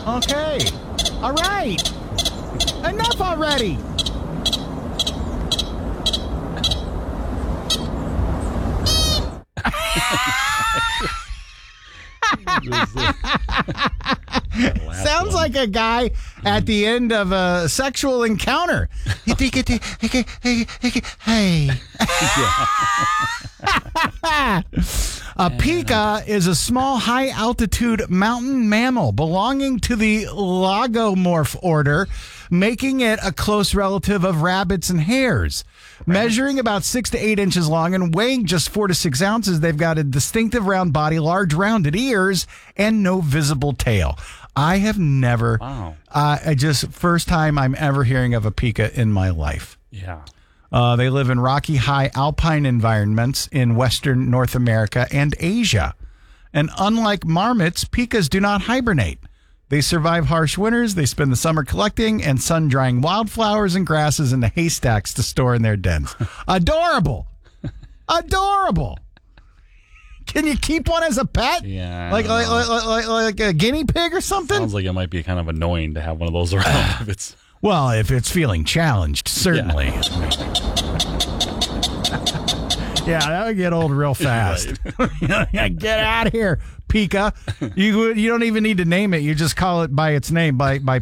Okay. All right. Enough already. Sounds like a guy at the end of a sexual encounter. Hey. A pika is a small, high-altitude mountain mammal belonging to the lagomorph order, making it a close relative of rabbits and hares. Measuring about 6 to 8 inches long and weighing just 4 to 6 ounces, they've got a distinctive round body, large rounded ears, and no visible tail. I have never, first time I'm ever hearing of a pika in my life. Yeah. They live in rocky, high alpine environments in western North America and Asia. And unlike marmots, pikas do not hibernate. They survive harsh winters. They spend the summer collecting and sun-drying wildflowers and grasses into haystacks to store in their dens. Adorable. Adorable. Can you keep one as a pet? Yeah. Like a guinea pig or something? Sounds like it might be kind of annoying to have one of those around if it's... Well, if it's feeling challenged, certainly. Yeah, that would get old real fast. Right. Get out of here, pika. You don't even need to name it. You just call it by its name, by